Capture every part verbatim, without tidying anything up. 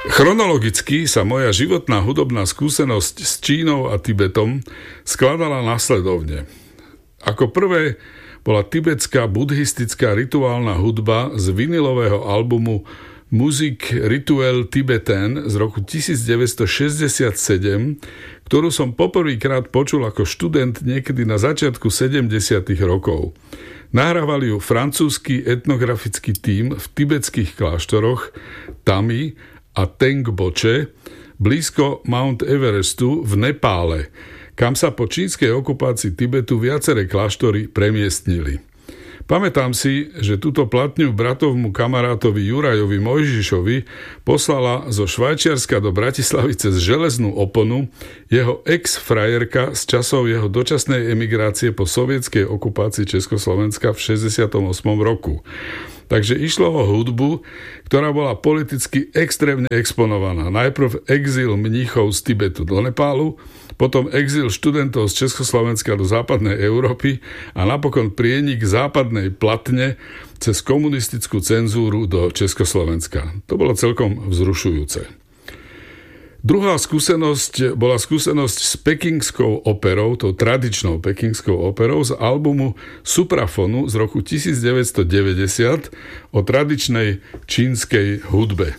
Chronologicky sa moja životná hudobná skúsenosť s Čínou a Tibetom skladala nasledovne. Ako prvé bola tibetská buddhistická rituálna hudba z vinilového albumu Musique Rituelle Tibetaine z roku devätnásťstošesťdesiatsedem, ktorú som poprvýkrát počul ako študent niekedy na začiatku sedemdesiatych rokov. Nahrávali ju francúzsky etnografický tím v tibetských kláštoroch Tami a Tengboche blízko Mount Everestu v Nepále, kam sa po čínskej okupácii Tibetu viaceré kláštory premiestnili. Pamätám si, že túto platňu bratovmu kamarátovi Jurajovi Mojžišovi poslala zo Švajčiarska do Bratislavy cez železnú oponu jeho ex-frajerka z časov jeho dočasnej emigrácie po sovietskej okupácii Československa v šesťdesiatom ôsmom roku. Takže išlo o hudbu, ktorá bola politicky extrémne exponovaná. Najprv exil mníchov z Tibetu do Nepálu, potom exil študentov z Československa do západnej Európy a napokon prienik západnej platne cez komunistickú cenzúru do Československa. To bolo celkom vzrušujúce. Druhá skúsenosť bola skúsenosť s pekingskou operou, tou tradičnou pekingskou operou z albumu Suprafonu z roku devätnásťstodeväťdesiat o tradičnej čínskej hudbe.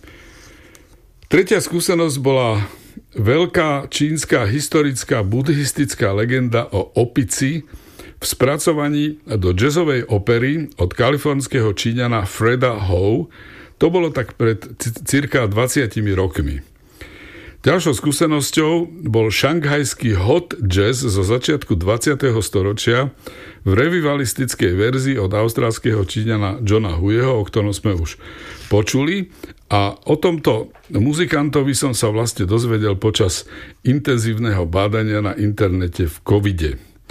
Tretia skúsenosť bola veľká čínska historická buddhistická legenda o opici v spracovaní do jazzovej opery od kalifornského Číňana Freda Howe. To bolo tak pred cirka dvadsiatimi rokmi. Ďalšou skúsenosťou bol šanghajský hot jazz zo začiatku dvadsiateho storočia v revivalistickej verzii od austrálskeho Číňana Johna Huyeho, o ktorom sme už počuli. A o tomto muzikantovi som sa vlastne dozvedel počas intenzívneho bádania na internete v covide.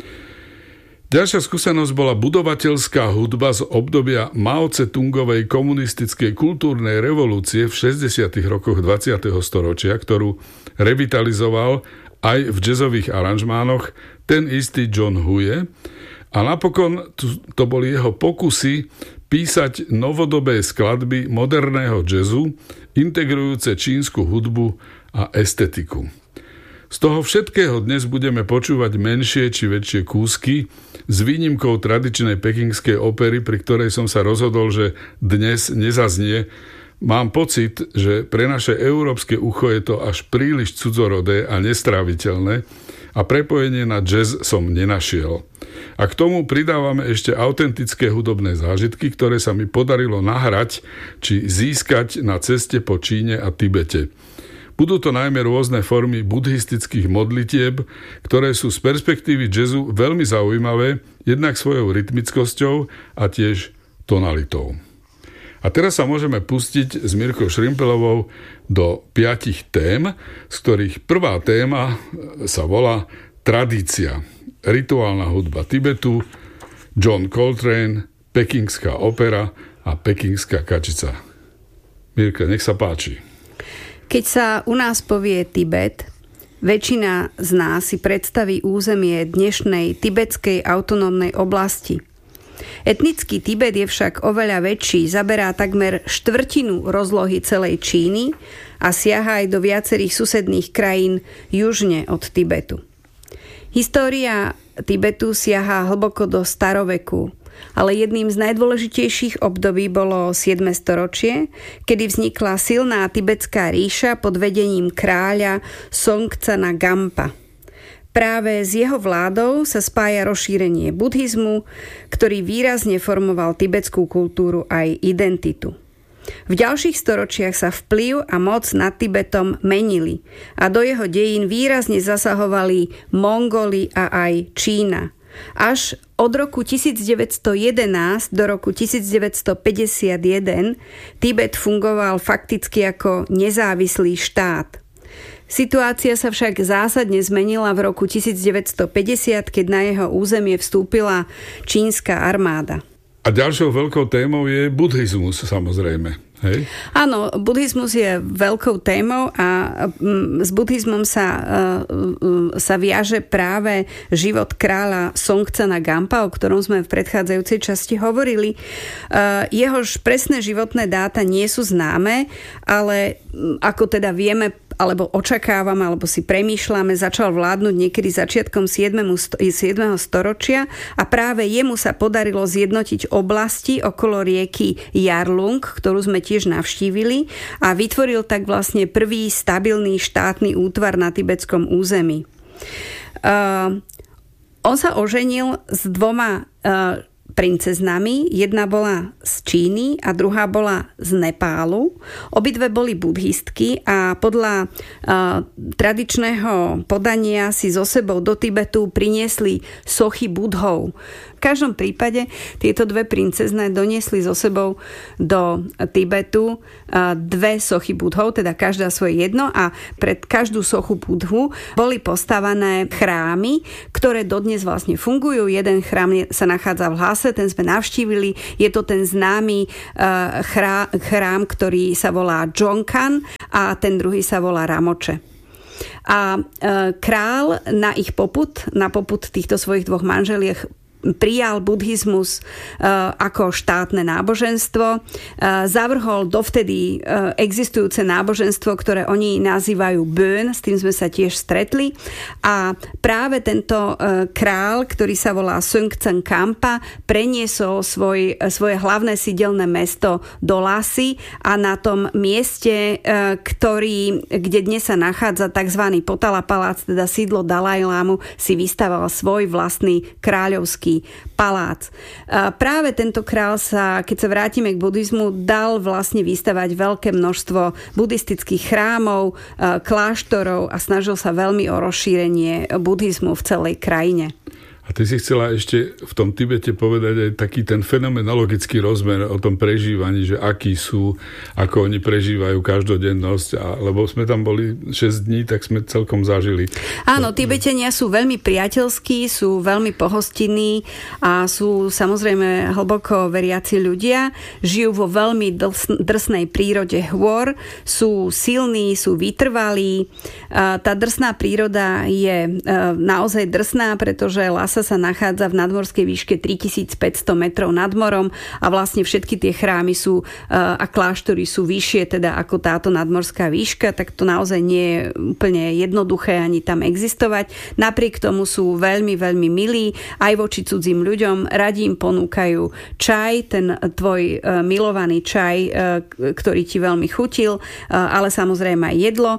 Ďalšia skúsenosť bola budovateľská hudba z obdobia Mao Tse-tungovej komunistickej kultúrnej revolúcie v šesťdesiatych rokoch dvadsiateho storočia, ktorú revitalizoval aj v jazzových aranžmánoch ten istý John Huye. A napokon to boli jeho pokusy písať novodobé skladby moderného jazzu, integrujúce čínsku hudbu a estetiku. Z toho všetkého dnes budeme počúvať menšie či väčšie kúsky s výnimkou tradičnej pekingskej opery, pri ktorej som sa rozhodol, že dnes nezaznie. Mám pocit, že pre naše európske ucho je to až príliš cudzorodé a nestráviteľné a prepojenie na jazz som nenašiel. A k tomu pridávame ešte autentické hudobné zážitky, ktoré sa mi podarilo nahrať či získať na ceste po Číne a Tibete. Budú to najmä rôzne formy buddhistických modlitieb, ktoré sú z perspektívy jazzu veľmi zaujímavé, jednak svojou rytmickosťou a tiež tonalitou. A teraz sa môžeme pustiť s Mirkou Šrimpelovou do piatich tém, z ktorých prvá téma sa volá Tradícia, rituálna hudba Tibetu, John Coltrane, pekingská opera a pekingská kačica. Mirka, nech sa páči. Keď sa u nás povie Tibet, väčšina z nás si predstaví územie dnešnej tibetskej autonómnej oblasti. Etnický Tibet je však oveľa väčší, zaberá takmer štvrtinu rozlohy celej Číny a siaha aj do viacerých susedných krajín južne od Tibetu. História Tibetu siaha hlboko do staroveku, ale jedným z najdôležitejších období bolo siedme storočie, kedy vznikla silná tibetská ríša pod vedením kráľa Songtsana Gampa. Práve s jeho vládou sa spája rozšírenie buddhizmu, ktorý výrazne formoval tibetskú kultúru aj identitu. V ďalších storočiach sa vplyv a moc nad Tibetom menili a do jeho dejín výrazne zasahovali Mongoli a aj Čína. Až od roku devätnásťstojedenásť do roku devätnásťstopäťdesiatjeden Tibet fungoval fakticky ako nezávislý štát. Situácia sa však zásadne zmenila v roku devätnásťstopäťdesiat, keď na jeho územie vstúpila čínska armáda. A ďalšou veľkou témou je buddhizmus, samozrejme. Hej? Áno, buddhizmus je veľkou témou a s buddhizmom sa, sa viaže práve život kráľa Songtsana Gampa, o ktorom sme v predchádzajúcej časti hovorili. Jehož presné životné dáta nie sú známe, ale ako teda vieme, alebo očakávame, alebo si premýšľame, začal vládnuť niekedy začiatkom siedmeho storočia a práve jemu sa podarilo zjednotiť oblasti okolo rieky Yarlung, ktorú sme tiež navštívili, a vytvoril tak vlastne prvý stabilný štátny útvar na tibetskom území. Uh, on sa oženil s dvoma uh, princeznami. Jedna bola z Číny a druhá bola z Nepálu. Obidve boli buddhistky a podľa uh, tradičného podania si so sebou do Tibetu priniesli sochy budhov. V každom prípade tieto dve princezné doniesli so sebou do Tibetu uh, dve sochy budhov, teda každá svoje jedno, a pred každú sochu budhu boli postavané chrámy, ktoré dodnes vlastne fungujú. Jeden chrám sa nachádza v Lhase, ten sme navštívili. Je to ten známy uh, chrá, chrám, ktorý sa volá Dzongkhan, a ten druhý sa volá Ramoče. A uh, král na ich popud, na popud týchto svojich dvoch manželiek prijal buddhizmus uh, ako štátne náboženstvo, uh, zavrhol dovtedy uh, existujúce náboženstvo, ktoré oni nazývajú Bön, s tým sme sa tiež stretli, a práve tento uh, král, ktorý sa volá Songtsen Gampa, preniesol svoj, svoje hlavné sídelné mesto do Lhasy a na tom mieste, uh, ktorý, kde dnes sa nachádza tzv. Potala palác, teda sídlo Dalajlámu, si vystaval svoj vlastný kráľovský palác. Práve tento král sa, keď sa vrátime k buddhizmu, dal vlastne vystavať veľké množstvo buddhistických chrámov, kláštorov a snažil sa veľmi o rozšírenie buddhizmu v celej krajine. A ty si chcela ešte v tom Tibete povedať aj taký ten fenomenologický rozmer o tom prežívaní, že akí sú, ako oni prežívajú každodennosť, a, lebo sme tam boli šesť dní, tak sme celkom zažili. Áno, Tibetania sú veľmi priateľskí, sú veľmi pohostinní a sú samozrejme hlboko veriaci ľudia. Žijú vo veľmi drsnej prírode hôr, sú silní, sú vytrvalí. Tá drsná príroda je naozaj drsná, pretože sa nachádza v nadmorskej výške tritisícpäťsto metrov nad morom a vlastne všetky tie chrámy sú a kláštory sú vyššie teda ako táto nadmorská výška, tak to naozaj nie je úplne jednoduché ani tam existovať. Napriek tomu sú veľmi, veľmi milí aj voči cudzím ľuďom. Radi im ponúkajú čaj, ten tvoj milovaný čaj, ktorý ti veľmi chutil, ale samozrejme aj jedlo.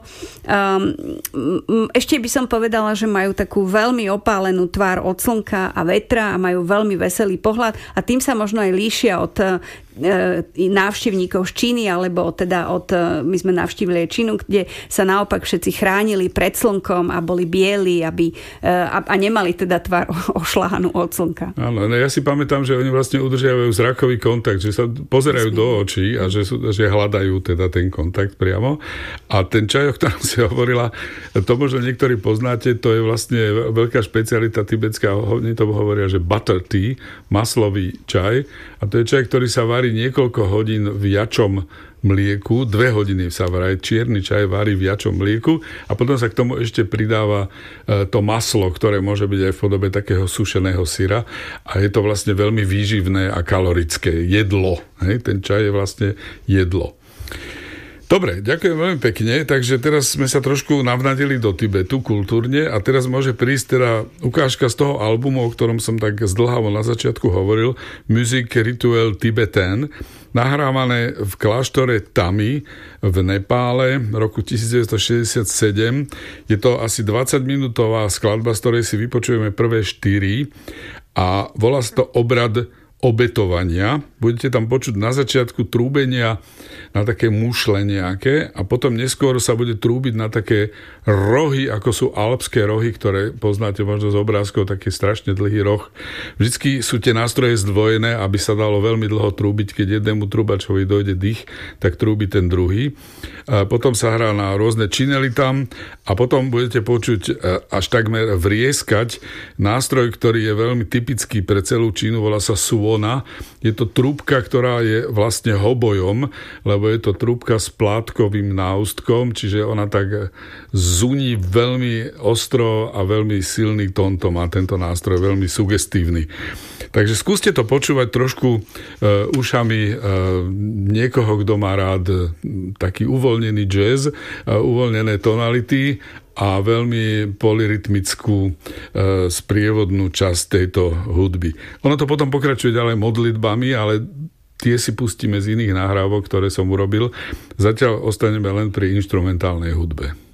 Ešte by som povedala, že majú takú veľmi opálenú tvár od slnka a vetra a majú veľmi veselý pohľad a tým sa možno aj líšia od návštevníkov z Číny, alebo teda od, my sme navštívili Čínu, kde sa naopak všetci chránili pred slnkom a boli bieli, aby, a, a nemali teda tvár ošľahanú od slnka. Áno, ja si pamätám, že oni vlastne udržiavajú zrakový kontakt, že sa pozerajú Jasne. do očí a že, sú, že hľadajú teda ten kontakt priamo. A ten čaj, o ktorom si hovorila, to možno niektorí poznáte, to je vlastne veľká špecialita tibetská, oni to hovoria, že butter tea, maslový čaj, a to je čaj, ktorý sa varí niekoľko hodín v jačom mlieku, dve hodiny sa varí, čierny čaj varí v jačom mlieku a potom sa k tomu ešte pridáva to maslo, ktoré môže byť aj v podobe takého sušeného syra a je to vlastne veľmi výživné a kalorické jedlo. Hej? Ten čaj je vlastne jedlo. Dobre, ďakujem veľmi pekne, takže teraz sme sa trošku navnadili do Tibetu kultúrne a teraz môže prísť teda ukážka z toho albumu, o ktorom som tak zdĺhavo na začiatku hovoril, Music Ritual Tibetan, nahrávané v kláštore Tami v Nepále v roku devätnásťstošesťdesiatsedem. Je to asi dvadsaťminútová skladba, z ktorej si vypočujeme prvé štyri a volá sa to Obrad obetovania. Budete tam počuť na začiatku trúbenia na také mušle nejaké a potom neskôr sa bude trúbiť na také rohy, ako sú alpské rohy, ktoré poznáte možno z obrázkov, taký strašne dlhý roh. Vždycky sú tie nástroje zdvojené, aby sa dalo veľmi dlho trúbiť. Keď jednému trúbačovi dojde dých, tak trúbi ten druhý. A potom sa hrá na rôzne činely tam a potom budete počuť až takmer vrieskať nástroj, ktorý je veľmi typický pre celú Čínu, volá sa suo trubona. Je to trúbka, ktorá je vlastne hobojom, lebo je to trúbka s plátkovým náustkom, čiže ona tak zuní veľmi ostro a veľmi silný tón to má tento nástroj, veľmi sugestívny. Takže skúste to počúvať trošku e, ušami e, niekoho, kto má rád e, taký uvoľnený jazz, e, uvoľnené tonality a veľmi polyrytmickú e, sprievodnú časť tejto hudby. Ono to potom pokračuje ďalej modlitbami, ale tie si pustíme z iných nahrávok, ktoré som urobil. Zatiaľ ostaneme len pri inštrumentálnej hudbe.